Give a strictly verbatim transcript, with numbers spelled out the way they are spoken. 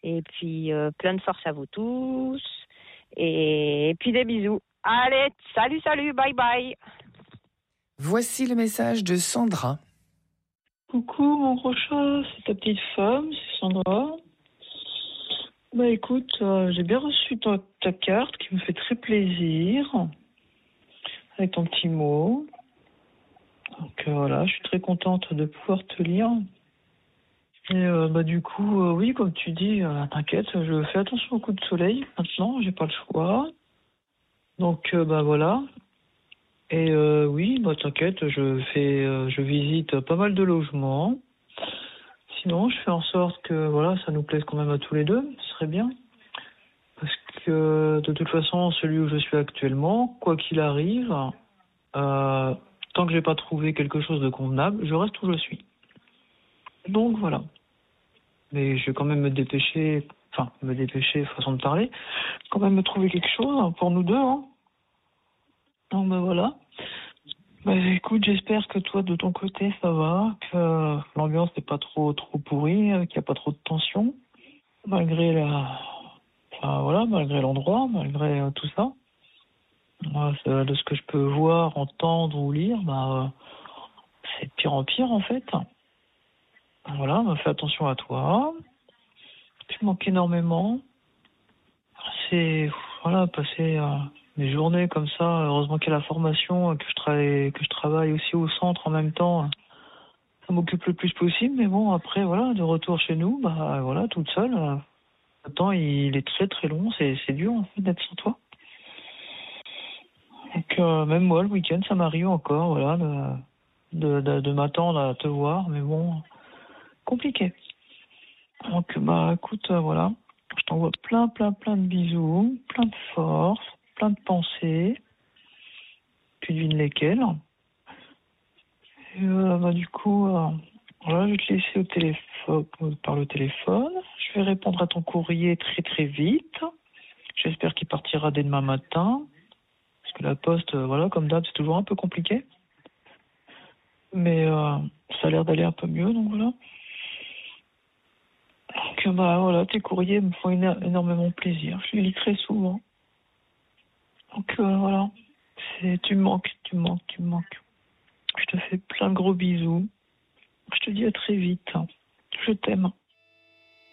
Et puis, euh, plein de force à vous tous. Et, et puis, des bisous. Allez, salut, salut, bye bye. Voici le message de Sandra. Coucou mon gros chat, c'est ta petite femme, c'est Sandra. Bah écoute, euh, j'ai bien reçu ta, ta carte qui me fait très plaisir, avec ton petit mot. Donc euh, voilà, je suis très contente de pouvoir te lire. Et euh, bah du coup, euh, oui, comme tu dis, euh, t'inquiète, je fais attention au coup de soleil maintenant, j'ai pas le choix. Donc euh, bah voilà. Et euh, oui, bah t'inquiète, je fais, euh, je visite pas mal de logements. Sinon, je fais en sorte que voilà, ça nous plaise quand même à tous les deux, ce serait bien. Parce que de toute façon, celui où je suis actuellement, quoi qu'il arrive, euh, tant que j'ai pas trouvé quelque chose de convenable, je reste où je suis. Donc voilà. Mais je vais quand même me dépêcher, enfin me dépêcher, façon de parler, quand même me trouver quelque chose pour nous deux. Hein. Donc ben voilà. Bah, écoute, j'espère que toi de ton côté ça va, que l'ambiance n'est pas trop trop pourrie, qu'il n'y a pas trop de tension, malgré la, enfin voilà, malgré l'endroit, malgré euh, tout ça. Moi, de ce que je peux voir, entendre ou lire, bah euh, c'est de pire en pire en fait. Voilà, bah, fais attention à toi. Tu manques énormément. C'est voilà, passer euh, des journées comme ça. Heureusement qu'il y a la formation, que je travaille, que je travaille aussi au centre en même temps. Ça m'occupe le plus possible, mais bon, après, voilà, de retour chez nous, bah voilà, toute seule. Euh, le temps, il est très très long, c'est, c'est dur en fait d'être sans toi. Donc euh, même moi, le week-end, ça m'arrive encore, voilà, de, de, de, de m'attendre à te voir, mais bon, compliqué. Donc bah écoute, euh, voilà, je t'envoie plein plein plein de bisous, plein de force, plein de pensées. Tu devines lesquelles. Et euh, bah du coup, euh, voilà, je vais te laisser au téléphone, par le téléphone. Je vais répondre à ton courrier très très vite. J'espère qu'il partira dès demain matin. Parce que la poste, euh, voilà, comme d'hab, c'est toujours un peu compliqué. Mais euh, ça a l'air d'aller un peu mieux, donc voilà. Donc bah voilà, tes courriers me font éno- énormément plaisir. Je les lis très souvent. Donc euh, voilà. C'est, tu me manques, tu me manques, tu me manques. Je te fais plein de gros bisous. Je te dis à très vite. Je t'aime.